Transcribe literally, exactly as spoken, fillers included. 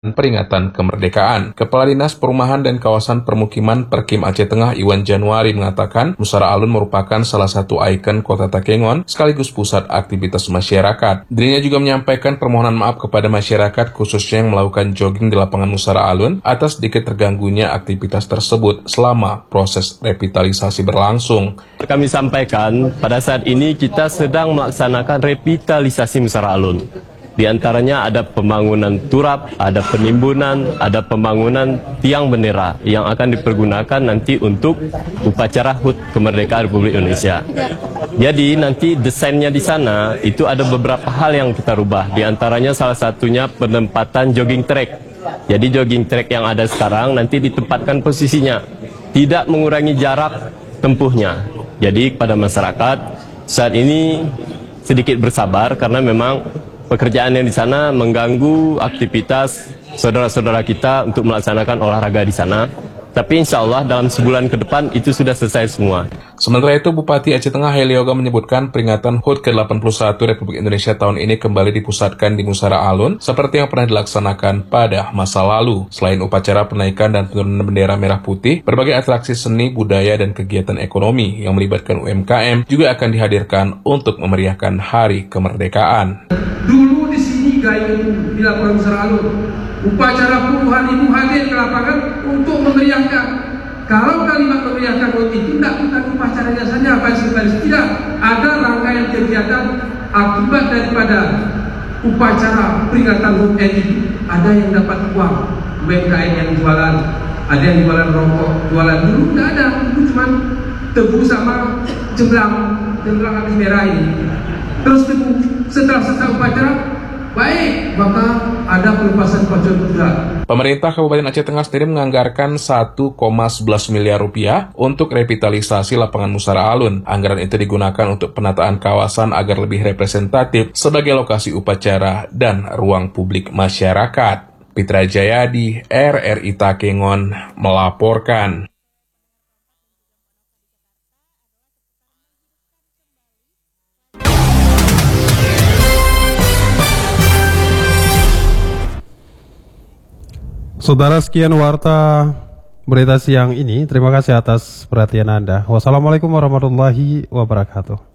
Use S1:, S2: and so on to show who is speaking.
S1: peringatan kemerdekaan. Kepala Dinas Perumahan dan Kawasan Permukiman Perkim Aceh Tengah Iwan Januari mengatakan Musara Alun merupakan salah satu ikon Kota Takengon sekaligus pusat aktivitas masyarakat. Dirinya juga menyampaikan permohonan maaf kepada masyarakat khususnya yang melakukan jogging di lapangan Musara Alun atas sedikit terganggunya aktivitas tersebut selama proses revitalisasi berlangsung.
S2: Kami sampaikan pada saat ini kita sedang melaksanakan revitalisasi Musara Alun. Di antaranya ada pembangunan turap, ada penimbunan, ada pembangunan tiang bendera yang akan dipergunakan nanti untuk upacara H U T Kemerdekaan Republik Indonesia. Jadi nanti desainnya di sana itu ada beberapa hal yang kita rubah. Di antaranya salah satunya penempatan jogging track. Jadi jogging track yang ada sekarang nanti ditempatkan posisinya, tidak mengurangi jarak tempuhnya. Jadi pada masyarakat saat ini sedikit bersabar karena memang pekerjaan yang di sana mengganggu aktivitas saudara-saudara kita untuk melaksanakan olahraga di sana. Tapi insya Allah dalam sebulan ke depan itu sudah selesai semua.
S1: Sementara itu, Bupati Aceh Tengah Heli Yoga menyebutkan peringatan H U T ke delapan puluh satu Republik Indonesia tahun ini kembali dipusatkan di Musara Alun seperti yang pernah dilaksanakan pada masa lalu. Selain upacara penaikan dan penurunan bendera merah putih, berbagai atraksi seni, budaya, dan kegiatan ekonomi yang melibatkan U M K M juga akan dihadirkan untuk memeriahkan Hari Kemerdekaan.
S3: Dulu di sini gayung di lapangan Musara Alun, upacara puluhan ribu hadir ke lapangan untuk memeriahkan. Kalau kalimat memeriahkan itu tidak bukan upacaranya saja, tidak ada rangkaian kegiatan akibat daripada upacara peringatan H U T R I. Ada yang dapat uang, U M K M yang jualan, ada yang jualan rokok, jualan dulu tidak ada, itu cuma tebu sama jemblang, jemblang api merah ini. Terus setelah selesai upacara, baik, maka ada pelepasan pacuan kuda.
S1: Pemerintah Kabupaten Aceh Tengah sendiri menganggarkan satu koma sebelas miliar rupiah untuk revitalisasi lapangan Musara Alun. Anggaran itu digunakan untuk penataan kawasan agar lebih representatif sebagai lokasi upacara dan ruang publik masyarakat. Pitra Jayadi, R R I Takengon, melaporkan.
S4: Saudara, sekian warta berita siang ini. Terima kasih atas perhatian Anda. Wassalamualaikum warahmatullahi wabarakatuh.